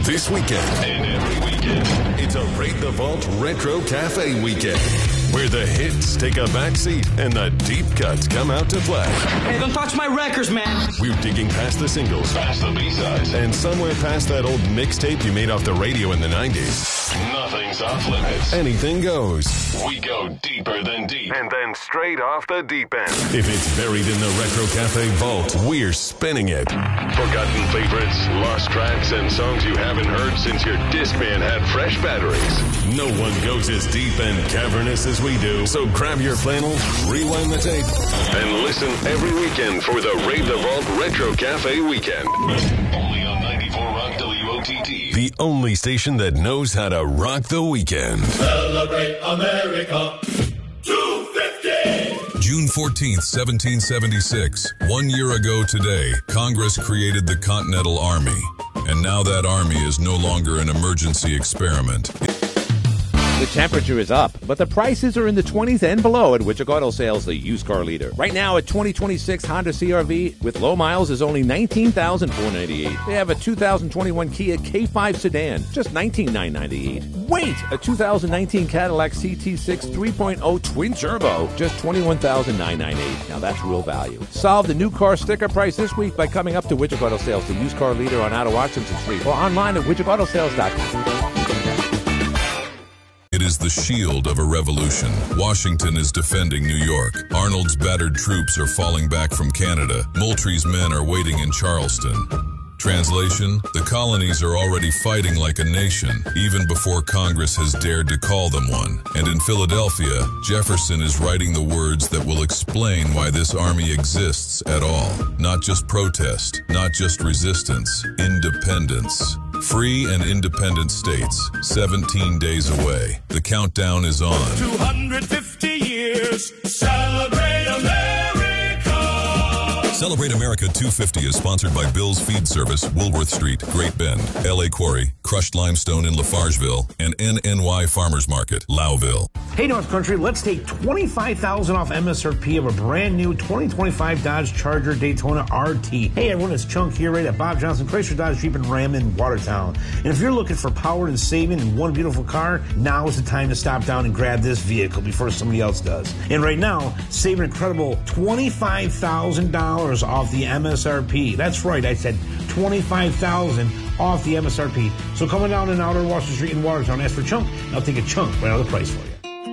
This weekend and every weekend, it's a Raid the Vault Retro Cafe weekend, where the hits take a backseat and the deep cuts come out to play. Hey, don't touch my records, man. We're digging past the singles, past the B-sides, and somewhere past that old mixtape you made off the radio in the 90s. Nothing's off limits. Anything goes. We go deeper than deep, and then straight off the deep end. If it's buried in the Retro Cafe vault, we're spinning it. Forgotten favorites, lost tracks, and songs you haven't heard since your Discman had fresh batteries. No one goes as deep and cavernous as we do, so grab your flannel, rewind the tape, and listen every weekend for the Raid the Vault Retro Cafe weekend. Only on 94 Rock WOTT. The only station that knows how to rock the weekend. Celebrate America. 250! June 14th, 1776. 1 year ago today, Congress created the Continental Army. And now that army is no longer an emergency experiment. The temperature is up, but the prices are in the 20s and below at Widget Auto Sales, the used car leader. Right now, a 2026 Honda CR-V with low miles is only $19,498. They have a 2021 Kia K5 sedan, just $19,998. Wait! A 2019 Cadillac CT6 3.0 Twin Turbo, just $21,998. Now that's real value. Solve the new car sticker price this week by coming up to Widget Auto Sales, the used car leader on Ottawa Washington Street, or online at widgetautosales.com. It is the shield of a revolution. Washington is defending New York. Arnold's battered troops are falling back from Canada. Moultrie's men are waiting in Charleston. Translation, the colonies are already fighting like a nation, even before Congress has dared to call them one. And in Philadelphia, Jefferson is writing the words that will explain why this army exists at all. Not just protest, not just resistance, independence. Free and independent states, 17 days away. The countdown is on. 250 years, celebrate America. Celebrate America 250 is sponsored by Bill's Feed Service, Woolworth Street, Great Bend, L.A. Quarry, Crushed Limestone in Lafargeville, and NNY Farmers Market, Lowville. Hey, North Country, let's take $25,000 off MSRP of a brand new 2025 Dodge Charger Daytona RT. Hey, everyone, it's Chunk here right at Bob Johnson Chrysler Dodge Jeep and Ram in Watertown. And if you're looking for power and saving in one beautiful car, now is the time to stop down and grab this vehicle before somebody else does. And right now, save an incredible $25,000 off the MSRP. That's right, I said $25,000 off the MSRP. So coming down in Outer Washington Street in Watertown, ask for Chunk, and I'll take a chunk right out of the price for you.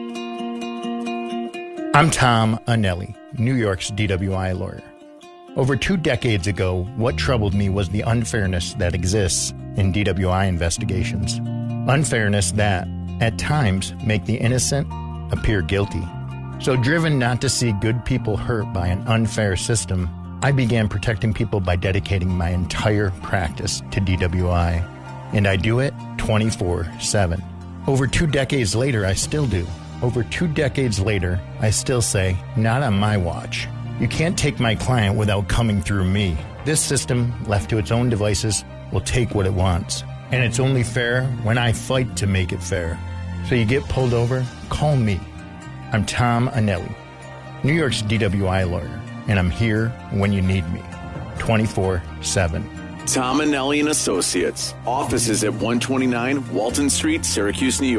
I'm Tom Anelli, New York's DWI lawyer. Over 2 decades ago, what troubled me was the unfairness that exists in DWI investigations. Unfairness that, at times, make the innocent appear guilty. So driven not to see good people hurt by an unfair system, I began protecting people by dedicating my entire practice to DWI. And I do it 24/7. Over 2 decades later, I still do. Over 2 decades later, I still say, not on my watch. You can't take my client without coming through me. This system, left to its own devices, will take what it wants. And it's only fair when I fight to make it fair. So you get pulled over, call me. I'm Tom Anelli, New York's DWI lawyer, and I'm here when you need me, 24/7. Tom Anelli and Associates. Offices at 129 Walton Street, Syracuse, New York.